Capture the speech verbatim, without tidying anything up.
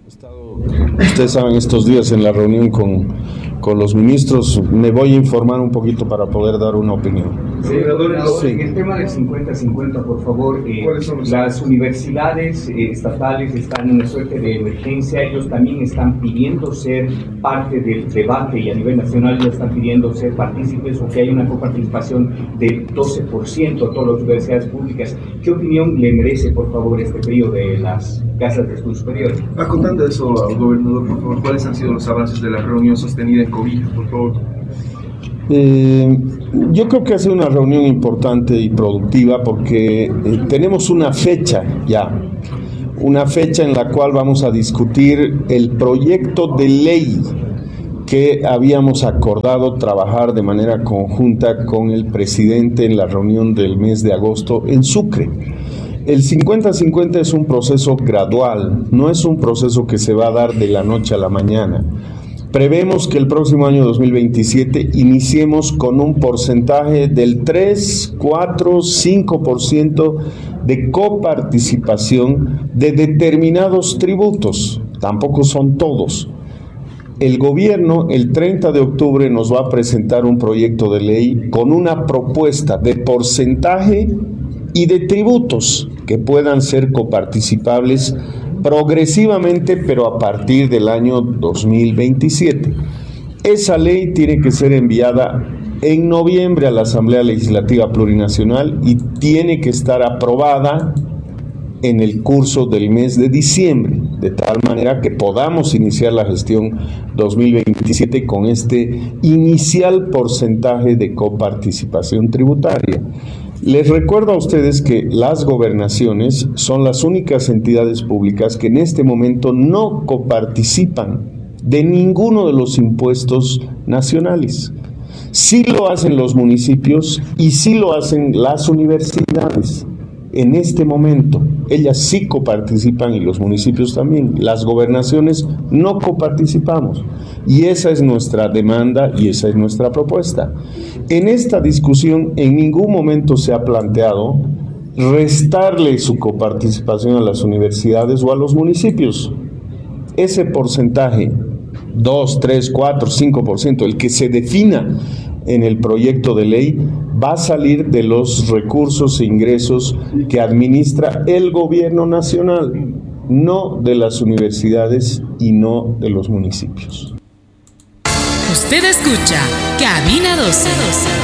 He estado, ustedes saben, estos días en la reunión con, con los ministros. Me voy a informar un poquito para poder dar una opinión. Senador, sí. En el tema del cincuenta cincuenta, por favor, eh, las universidades eh, estatales están en una suerte de emergencia. Ellos también están pidiendo ser parte del debate y a nivel nacional ellos están pidiendo ser partícipes o que haya una coparticipación del doce por ciento a todas las universidades públicas. ¿Qué opinión le merece, por favor, este periodo de las casas de estudios superiores? Contando eso al gobernador, por favor, ¿cuáles han sido los avances de la reunión sostenida en Cobija, por favor? Eh, yo creo que ha sido una reunión importante y productiva porque eh, tenemos una fecha ya, una fecha en la cual vamos a discutir el proyecto de ley que habíamos acordado trabajar de manera conjunta con el presidente en la reunión del mes de agosto en Sucre. El cincuenta cincuenta es un proceso gradual, no es un proceso que se va a dar de la noche a la mañana. Prevemos que el próximo año dos mil veintisiete iniciemos con un porcentaje del tres, cuatro, cinco por ciento de coparticipación de determinados tributos, tampoco son todos. El gobierno el treinta de octubre nos va a presentar un proyecto de ley con una propuesta de porcentaje y de tributos que puedan ser coparticipables progresivamente, pero a partir del año dos mil veintisiete. Esa ley tiene que ser enviada en noviembre a la Asamblea Legislativa Plurinacional y tiene que estar aprobada en el curso del mes de diciembre, de tal manera que podamos iniciar la gestión dos mil veintisiete con este inicial porcentaje de coparticipación tributaria. Les recuerdo a ustedes que las gobernaciones son las únicas entidades públicas que en este momento no coparticipan de ninguno de los impuestos nacionales. Sí lo hacen los municipios y sí lo hacen las universidades. En este momento, ellas sí coparticipan y los municipios también. Las gobernaciones no coparticipamos. Y esa es nuestra demanda y esa es nuestra propuesta. En esta discusión, en ningún momento se ha planteado restarle su coparticipación a las universidades o a los municipios. Ese porcentaje, dos, tres, cuatro, cinco por ciento, el que se defina en el proyecto de ley, va a salir de los recursos e ingresos que administra el gobierno nacional, no de las universidades y no de los municipios. Usted escucha Cabina doce.